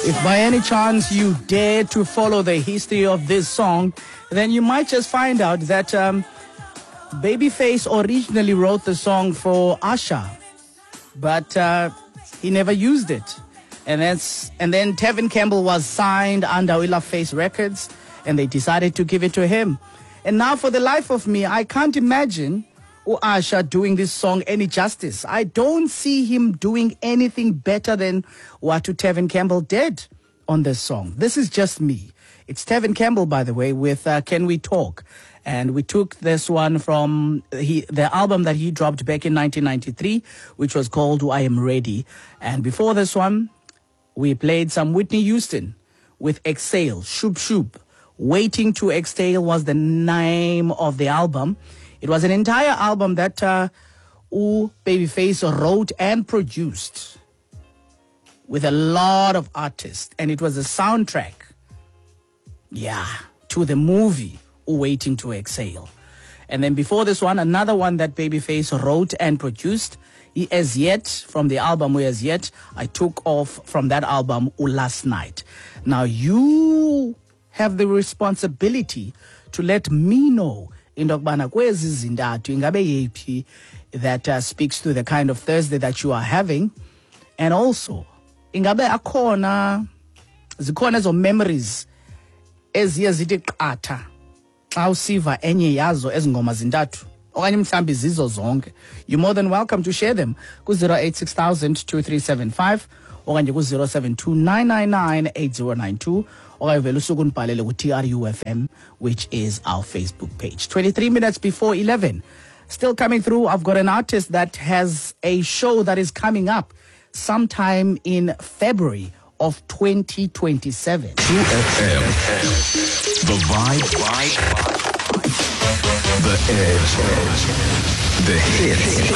If by any chance you dare to follow the history of this song, then you might just find out that Babyface originally wrote the song for Usher, but he never used it. And then Tevin Campbell was signed under Willa Face Records, and they decided to give it to him. And now, for the life of me, I can't imagine Usher doing this song any justice. I don't see him doing anything better than what Tevin Campbell did on this song. This is just me. It's Tevin Campbell, by the way, with Can We Talk? And we took this one from the album that he dropped back in 1993, which was called I Am Ready. And before this one, we played some Whitney Houston with Exhale, Shoop Shoop. Waiting to Exhale was the name of the album. It was an entire album that Babyface wrote and produced with a lot of artists. And it was a soundtrack, to the movie Waiting to Exhale. And then before this one, another one that Babyface wrote and produced, As Yet, from the album As Yet, I took off from that album Last Night. Now you have the responsibility to let me know indokubana kwezi zintathu ingabe yephi that speaks to the kind of Thursday that you are having, and also ingabe zikhona ezo memories eziye zithi qatha xa usiva enye yazo ezingoma zintathu okanye mhlambi zizo zonke. You're more than welcome to share them ku 0860002375 okanye ku 0729998092 okanye vele usuku unibhalele ku TRUFM, which is our Facebook page. 23 minutes before 11. Still coming through, I've got an artist that has a show that is coming up sometime in February of 2027. TrueFM. The vibe. The edge. The hits.